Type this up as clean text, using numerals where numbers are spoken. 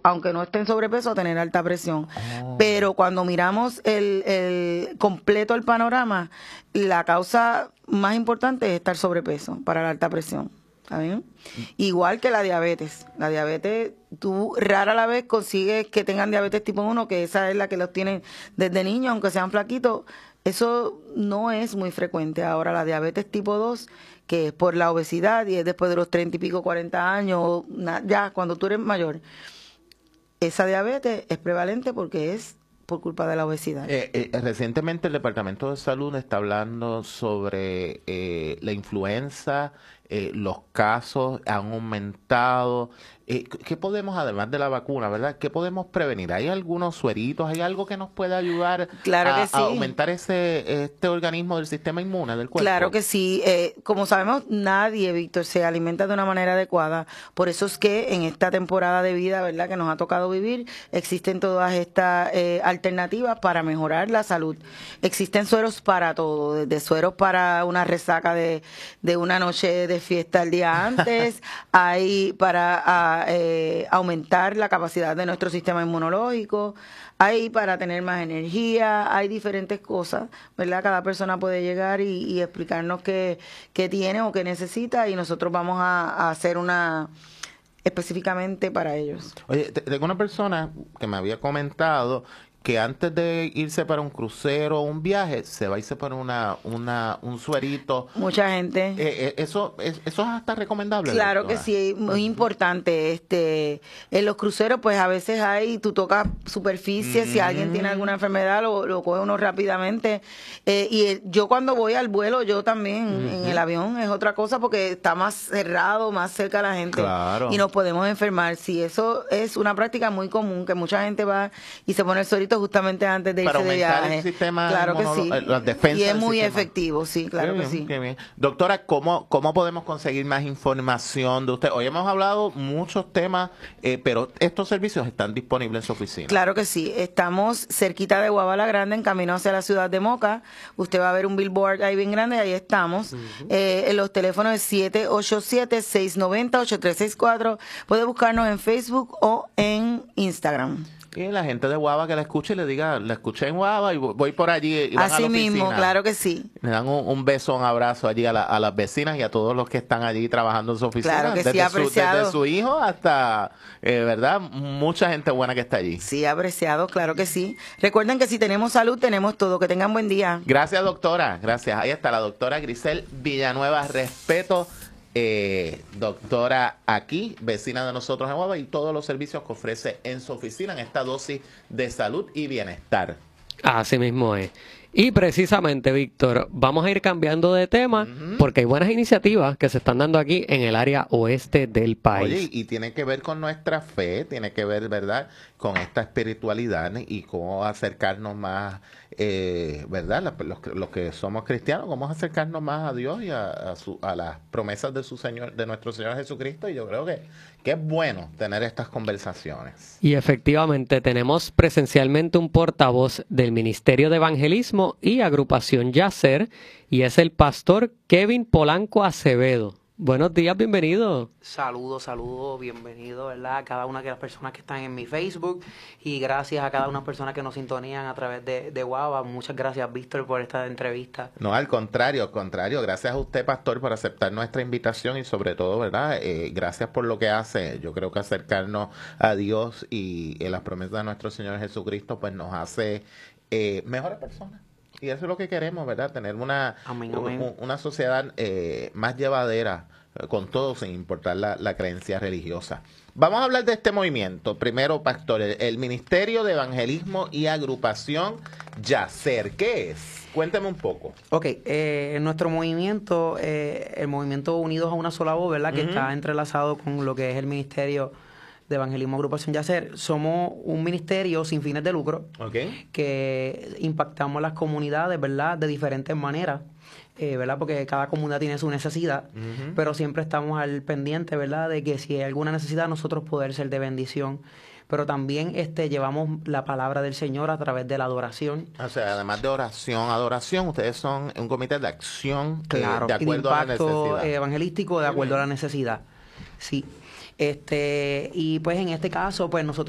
aunque no esté en sobrepeso, a tener alta presión. Pero cuando miramos el completo el panorama, la causa más importante es estar sobrepeso para la alta presión. ¿Está bien? Igual que la diabetes. La diabetes, tú rara la vez consigues que tengan diabetes tipo 1, que esa es la que los tienen desde niños, aunque sean flaquitos. Eso no es muy frecuente. Ahora, la diabetes tipo 2, que es por la obesidad y es después de los 30 y pico, 40 años, ya cuando tú eres mayor, esa diabetes es prevalente porque es por culpa de la obesidad. Recientemente el Departamento de Salud está hablando sobre la influenza, los casos han aumentado. ¿Qué podemos, además de la vacuna, verdad? ¿Qué podemos prevenir? ¿Hay algunos sueritos? ¿Hay algo que nos pueda ayudar a aumentar este organismo del sistema inmune del cuerpo? Claro que sí. Como sabemos, nadie, Víctor, se alimenta de una manera adecuada. Por eso es que en esta temporada de vida, ¿verdad?, que nos ha tocado vivir, existen todas estas alternativas para mejorar la salud. Existen sueros para todo, desde sueros para una resaca de una noche de fiesta el día antes, hay para aumentar la capacidad de nuestro sistema inmunológico, hay para tener más energía, hay diferentes cosas, ¿verdad? Cada persona puede llegar y explicarnos qué tiene o qué necesita y nosotros vamos a hacer una específicamente para ellos. Oye, tengo una persona que me había comentado que antes de irse para un crucero o un viaje, se va a irse para un suerito. Mucha gente. ¿Eso es hasta recomendable? Claro que sí, muy importante. En los cruceros, pues a veces tú tocas superficie, si alguien tiene alguna enfermedad, lo coge uno rápidamente. Yo cuando voy al vuelo, yo también, en el avión, es otra cosa porque está más cerrado, más cerca a la gente. Claro. Y nos podemos enfermar. Sí, eso es una práctica muy común, que mucha gente va y se pone el suerito justamente antes de irse de viaje. El sistema claro que sí. Las defensas y es muy sistema. Efectivo, sí, claro que sí. Qué bien. Doctora, ¿cómo podemos conseguir más información de usted? Hoy hemos hablado muchos temas, pero estos servicios están disponibles en su oficina. Claro que sí. Estamos cerquita de Guava la Grande, en camino hacia la ciudad de Moca. Usted va a ver un billboard ahí bien grande, ahí estamos. En los teléfonos es 787-690-8364. Puede buscarnos en Facebook o en Instagram. Y la gente de Guava que la escuche y le diga, la escuché en Guava y voy por allí. Y van así a la mismo, claro que sí. Le dan un beso, un abrazo allí a las vecinas y a todos los que están allí trabajando en su oficina. Claro que sí, apreciado. Desde su hijo hasta, ¿verdad? Mucha gente buena que está allí. Sí, apreciado, claro que sí. Recuerden que si tenemos salud, tenemos todo. Que tengan buen día. Gracias, doctora. Gracias. Ahí está la doctora Grisel Villanueva. Respeto. Doctora aquí, vecina de nosotros en Guava, y todos los servicios que ofrece en su oficina en esta dosis de salud y bienestar. Así mismo es. Y precisamente, Víctor, vamos a ir cambiando de tema porque hay buenas iniciativas que se están dando aquí en el área oeste del país. Oye, y tiene que ver con nuestra fe, tiene que ver, ¿verdad?, con esta espiritualidad y cómo acercarnos más, ¿verdad?, los que somos cristianos, cómo acercarnos más a Dios y a las promesas de de nuestro Señor Jesucristo. Y yo creo que es bueno tener estas conversaciones. Y efectivamente tenemos presencialmente un portavoz del Ministerio de Evangelismo y Agrupación Yacer, y es el pastor Kevin Polanco Acevedo. Buenos días, bienvenido. Saludos, bienvenido, ¿verdad?, a cada una de las personas que están en mi Facebook, y gracias a cada una de las personas que nos sintonían a través de Guava. Muchas gracias, Víctor, por esta entrevista. No, al contrario, gracias a usted, pastor, por aceptar nuestra invitación y sobre todo, ¿verdad?, gracias por lo que hace. Yo creo que acercarnos a Dios y las promesas de nuestro Señor Jesucristo pues nos hace mejores personas. Y eso es lo que queremos, ¿verdad? Tener una sociedad más llevadera con todo, sin importar la creencia religiosa. Vamos a hablar de este movimiento. Primero, pastor, el Ministerio de Evangelismo y Agrupación Yacer. ¿Qué es? Cuénteme un poco. Ok, nuestro movimiento, el movimiento Unidos a una sola voz, ¿verdad?, que está entrelazado con lo que es el Ministerio de Evangelismo Agrupación Yacer. Somos un ministerio sin fines de lucro, que impactamos las comunidades, ¿verdad?, de diferentes maneras, ¿verdad?, porque cada comunidad tiene su necesidad, pero siempre estamos al pendiente, ¿verdad?, de que si hay alguna necesidad nosotros poder ser de bendición. Pero también llevamos la palabra del Señor a través de la adoración. O sea, además de adoración, ustedes son un comité de acción, claro, de acuerdo a la necesidad. Evangelístico de acuerdo a la necesidad. Sí. Y pues en este caso, pues nosotros